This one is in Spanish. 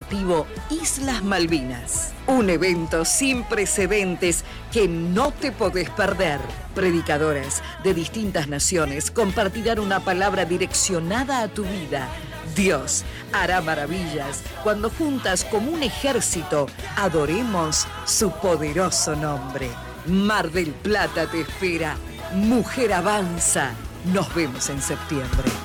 deportivo Islas Malvinas. Un evento sin precedentes que no te podés perder. Predicadoras de distintas naciones compartirán una palabra direccionada a tu vida. Dios hará maravillas cuando juntas como un ejército adoremos su poderoso nombre. Mar del Plata te espera. Mujer Avanza. Nos vemos en septiembre.